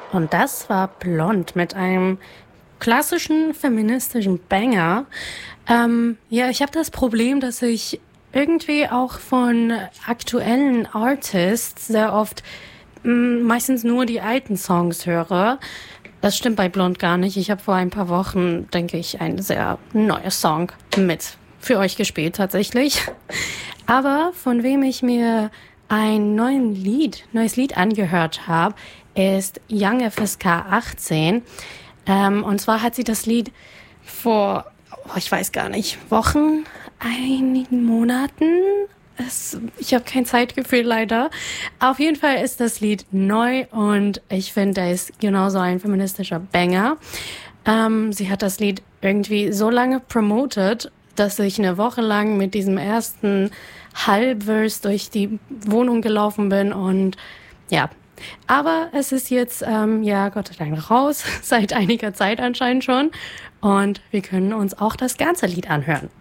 Und das war Blond mit einem klassischen feministischen Banger. Ja, ich habe das Problem, dass ich irgendwie auch von aktuellen Artists sehr oft meistens nur die alten Songs höre. Das stimmt bei Blond gar nicht. Ich habe vor ein paar Wochen, denke ich, ein sehr neuer Song mit für euch gespielt tatsächlich. Aber von wem ich mir ein neues Lied angehört habe, ist Young FSK 18. Und zwar hat sie das Lied vor, ich weiß gar nicht, Wochen, einigen Monaten. Ich habe kein Zeitgefühl leider. Auf jeden Fall ist das Lied neu und ich finde, er ist genauso ein feministischer Banger. Sie hat das Lied irgendwie so lange promoted, dass ich eine Woche lang mit diesem ersten Halbverse durch die Wohnung gelaufen bin und ja. Aber es ist jetzt, Gott sei Dank raus, seit einiger Zeit anscheinend schon. Und wir können uns auch das ganze Lied anhören.